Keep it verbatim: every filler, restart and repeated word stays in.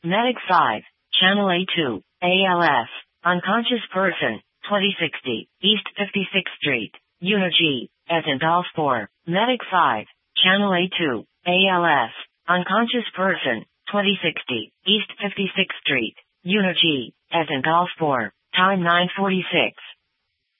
Medic five, Channel A two, A L S, unconscious person, twenty sixty, East fifty-sixth Street, Unit G, as in Golf four. Medic five, Channel A two, A L S, unconscious person, twenty sixty, East fifty-sixth Street, Unit G, as in Golf four. Time nine forty-six.